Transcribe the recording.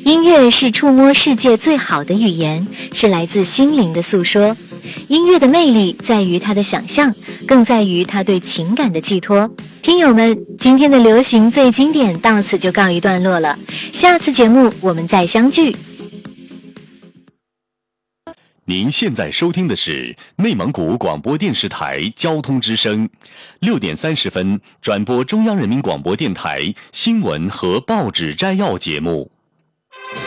音乐是触摸世界最好的语言，是来自心灵的诉说。音乐的魅力在于它的想象，更在于它对情感的寄托。听友们，今天的流行最经典到此就告一段落了，下次节目我们再相聚。 您现在收听的是内蒙古广播电视台交通之声，6点30分转播中央人民广播电台新闻和报纸摘要节目。